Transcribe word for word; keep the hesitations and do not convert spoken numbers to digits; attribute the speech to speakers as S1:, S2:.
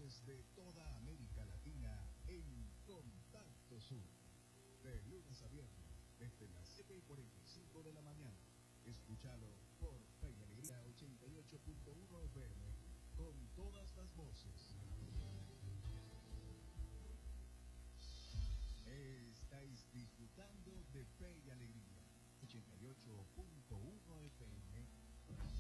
S1: voces de toda América Latina en Contacto Sur. De lunes a viernes, desde las siete y cuarenta y cinco de la mañana. Escúchalo por Fe y Alegría ochenta y ocho punto uno F M, con todas las voces. Estáis disfrutando de Fe y Alegría ochenta y ocho punto uno F M.